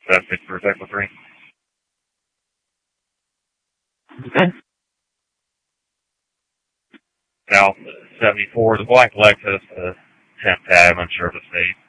That's it for Cycle 3. Okay. Now, 74, the black Lexus, 10 tab, unsure of the state.